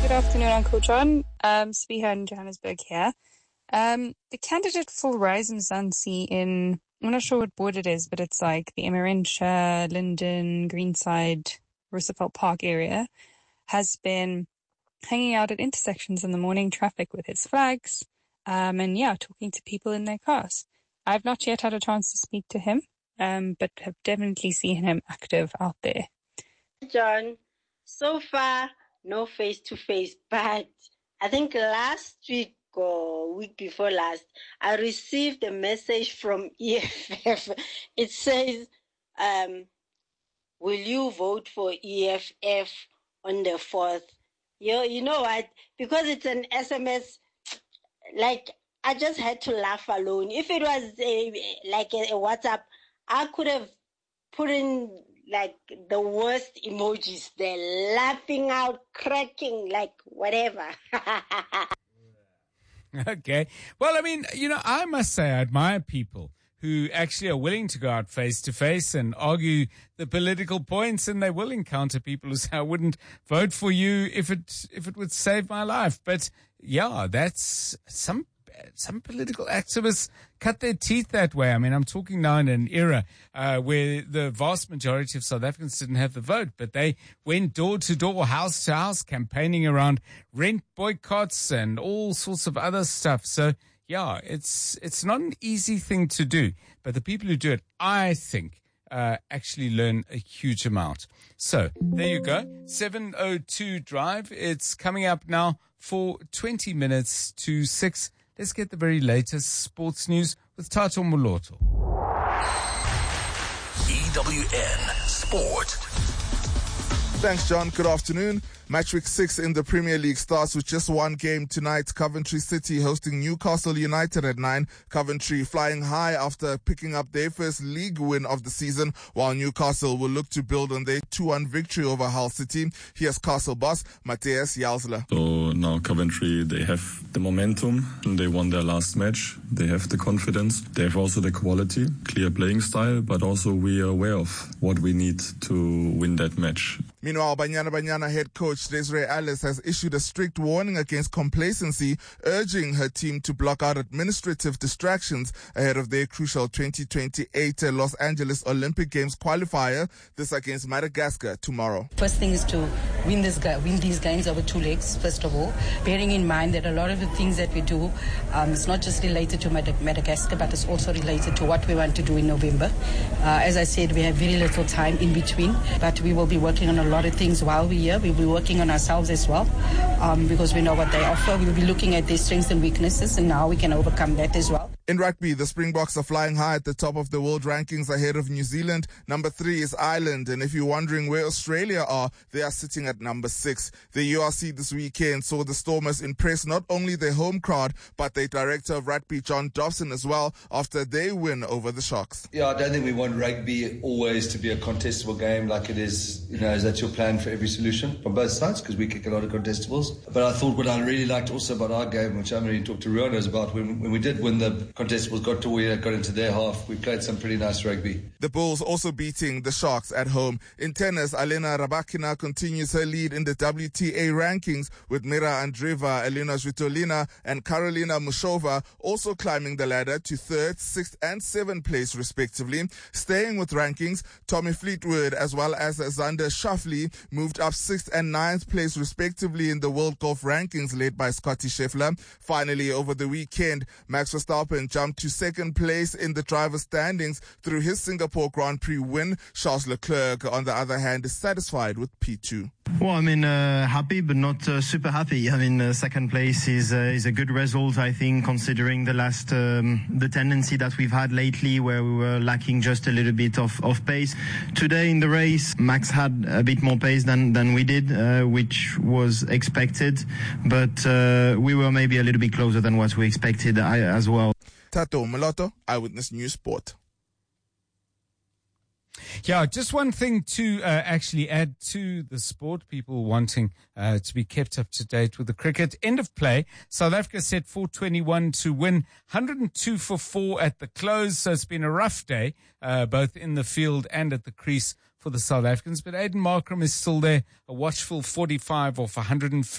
Good afternoon, Uncle John. Sviha in Johannesburg here. The candidate for Rise Mzansi in, I'm not sure what board it is, but it's like the Emmarentia, Linden, Greenside, Roosevelt Park area, has been hanging out at intersections in the morning traffic with his flags, talking to people in their cars. I've not yet had a chance to speak to him, but have definitely seen him active out there. John, so far, no face-to-face, but I think last week or week before last, I received a message from EFF. It says, will you vote for EFF on the 4th? You know what? Because it's an SMS, like, I just had to laugh alone. If it was a WhatsApp, I could have put in like the worst emojis there, laughing out, cracking, like whatever. Okay. Well, I mean, I must say I admire people who actually are willing to go out face to face and argue the political points, and they will encounter people who say, I wouldn't vote for you if it would save my life. But yeah, that's some political activists cut their teeth that way. I mean, I'm talking now in an era where the vast majority of South Africans didn't have the vote, but they went door to door, house to house, campaigning around rent boycotts and all sorts of other stuff. So yeah, it's not an easy thing to do, but the people who do it, I think, actually learn a huge amount. So there you go. 702 Drive. It's coming up now for 20 minutes to 6. Let's get the very latest sports news with Tato Moloto. EWN Sport. Thanks, John. Good afternoon. Match week 6 in the Premier League starts with just one game tonight. Coventry City hosting Newcastle United at 9. Coventry flying high after picking up their first league win of the season, while Newcastle will look to build on their 2-1 victory over Hull City. Here's Castle boss Matthias Jalsler. So now Coventry, they have the momentum. They won their last match. They have the confidence. They have also the quality, clear playing style, but also we are aware of what we need to win that match. Meanwhile, Banyana head coach Desiree Ellis has issued a strict warning against complacency, urging her team to block out administrative distractions ahead of their crucial 2028 Los Angeles Olympic Games qualifier, this against Madagascar tomorrow. First thing is to win these games over 2 legs, first of all, bearing in mind that a lot of the things that we do, it's not just related to Madagascar, but it's also related to what we want to do in November. As I said, we have very little time in between, but we will be working on a lot of things while we're here. We'll be working on ourselves as well, because we know what they offer. We'll be looking at their strengths and weaknesses and how we can overcome that as well. In rugby, the Springboks are flying high at the top of the world rankings ahead of New Zealand. Number 3 is Ireland, and if you're wondering where Australia are, they are sitting at number 6. The URC this weekend saw the Stormers impress not only their home crowd, but their director of rugby, John Dobson, as well, after their win over the Sharks. Yeah, I don't think we want rugby always to be a contestable game like it is, is that your plan for every solution from both sides? Because we kick a lot of contestables. But I thought what I really liked also about our game, which I really talked to Rihanna about, when we did win the contestables, got into their half, we played some pretty nice rugby. The Bulls also beating the Sharks at home. In tennis, Alena Rybakina continues her lead in the WTA rankings, with Mira Andreeva, Elena Svitolina and Karolina Mushova also climbing the ladder to 3rd, 6th and 7th place respectively. Staying with rankings, Tommy Fleetwood as well as Xander Schauffele moved up 6th and 9th place respectively in the World Golf rankings led by Scottie Scheffler. Finally, over the weekend, Max Verstappen jumped to 2nd place in the driver's standings through his Singapore Grand Prix win. Charles Leclerc, on the other hand, is satisfied with P2. Well, I mean, happy, but not super happy. I mean, 2nd place is a good result, I think, considering the tendency that we've had lately where we were lacking just a little bit of pace. Today in the race, Max had a bit more pace than we did, which was expected, but we were maybe a little bit closer than what we expected as well. Tato Moloto, Eyewitness News Sport. Yeah, just one thing to actually add to the sport, people wanting to be kept up to date with the cricket. End of play. South Africa set 421 to win, 102 for 4 at the close. So it's been a rough day, both in the field and at the crease for the South Africans. But Aiden Markram is still there, a watchful 45 off 150.